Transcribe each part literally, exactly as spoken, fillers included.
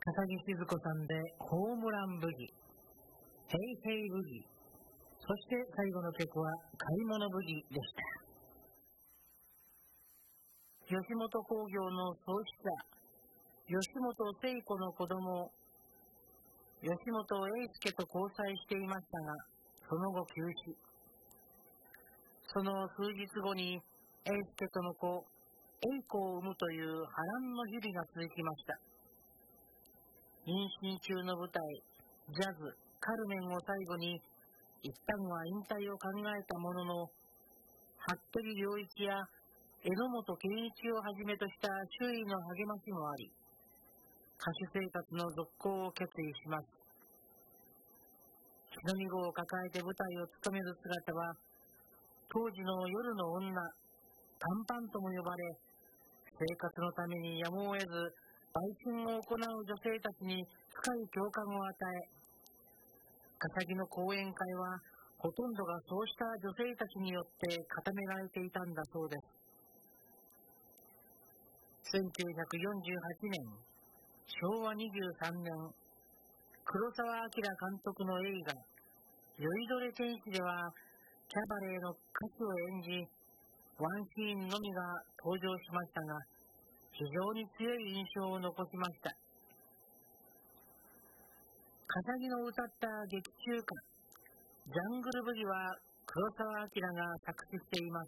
笠木静子さんでホームランブギ、ヘイヘイブギ、そして最後の曲は買い物ブギでした。吉本興業の創始者、吉本聖子の子供、吉本英介と交際していましたが、その後休止。その数日後に英介との子、英子を産むという波乱の日々が続きました。妊娠中の舞台、ジャズ、カルメンを最後に、一旦は引退を考えたものの、服部良一や榎本健一をはじめとした周囲の励ましもあり、歌手生活の続行を決意します。日の見号を抱えて舞台を務める姿は、当時の夜の女、短パンとも呼ばれ、生活のためにやむを得ず、売春を行う女性たちに深い共感を与え、笠木の講演会はほとんどがそうした女性たちによって固められていたんだそうです。せんきゅうひゃくよんじゅうはちねん、しょうわにじゅうさんねん、黒澤明監督の映画、酔いどれ天使では、キャバレーの歌手を演じ、ワンシーンのみが登場しましたが、非常に強い印象を残しました。笠木の歌った劇中歌、ジャングルブギは黒澤明が作詞しています。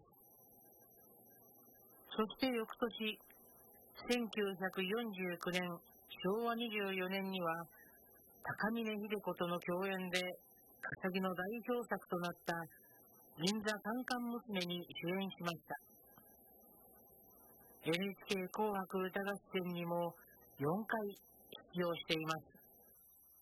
そして翌年、せんきゅうひゃくよんじゅうきゅうねん、しょうわにじゅうよねんには、高峰秀子との共演で、笠木の代表作となった銀座カンカン娘に主演しました。エヌエイチケー 紅白歌合戦にもよんかい出場しています。